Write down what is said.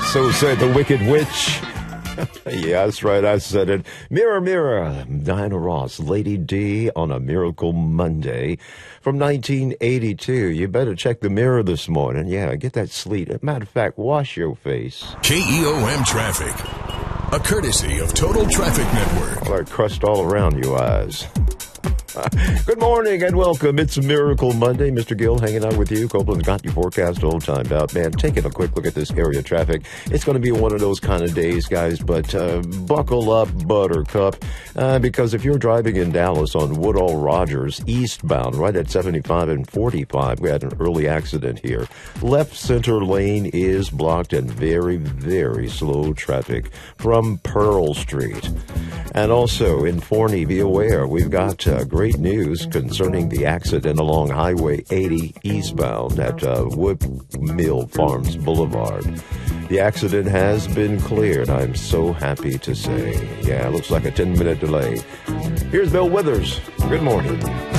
So said the Wicked Witch. Yeah, that's right, I said it. Mirror, Mirror, Diana Ross, Lady D on a Miracle Monday from 1982. You better check the mirror this morning. Yeah, get that sleep. Matter of fact, wash your face. KEOM Traffic, a courtesy of Total Traffic Network. Well, crust all around your eyes. Good morning and welcome. It's Miracle Monday. Mr. Gill hanging out with you. Copeland's got your forecast all timed out. Man, taking a quick look at this area traffic. It's going to be one of those kind of days, guys, but buckle up, Buttercup, because if you're driving in Dallas on Woodall Rogers eastbound, right at 75 and 45, we had an early accident here. Left center lane is blocked and very, very slow traffic from Pearl Street. And also in Forney, be aware, we've got great news concerning the accident along Highway 80 eastbound at Wood Mill Farms Boulevard. The accident has been cleared, I'm so happy to say. Yeah, looks like a 10-minute delay. Here's Bill Withers. Good morning.